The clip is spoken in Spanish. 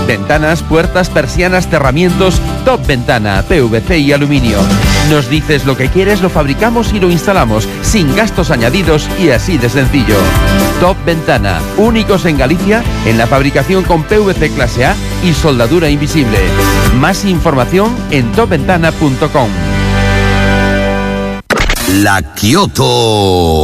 Ventanas, puertas, persianas, cerramientos, Top Ventana, PVC y aluminio. Nos dices lo que quieres, lo fabricamos y lo instalamos, sin gastos añadidos y así de sencillo. Top Ventana, únicos en Galicia en la fabricación con PVC clase A y soldadura invisible. Más información en topventana.com. La Kioto.